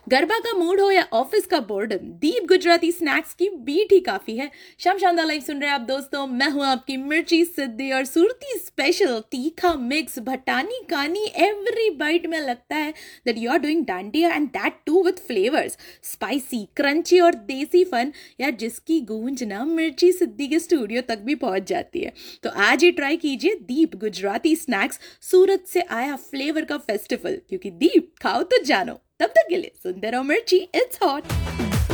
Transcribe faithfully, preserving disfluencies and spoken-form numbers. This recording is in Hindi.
गरबा का मूड हो या ऑफिस का बोर्डम, दीप गुजराती स्नैक्स की बीट ही काफी है। शाम शानदार लाइव सुन रहे हैं आप दोस्तों। मैं हूं आपकी मिर्ची सिद्धि और सूरती स्पेशल तीखा मिक्स भटानी कानी एवरी बाइट में लगता है that you are doing dandiya and that to with flavours, spicy, crunchy और देसी फन यार, जिसकी गूंज ना मिर्ची सिद्धि के स्टूडियो तक भी पहुंच जाती है। तो आज ही ट्राई कीजिए दीप गुजराती स्नैक्स, सूरत से आया फ्लेवर का फेस्टिवल, क्योंकि दीप खाओ तो जानो। तब तक के लिए सुनते रहो मिर्ची, इट्स हॉट।